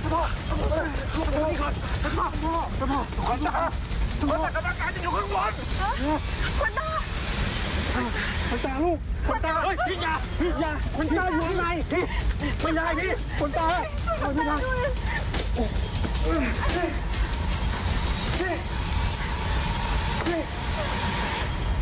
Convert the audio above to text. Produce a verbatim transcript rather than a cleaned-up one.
พ่อลูกพ่อก่อนพ่อพ่อพ่อคนตาคนตากำลังการจะอยู่ข้างบนคนตาคนตาลูกคนตาเฮ้ยพี่ยาพี่ยาคนตาอยู่ข้างในพี่ไม่ได้พี่คนตาคนตาพี่พี่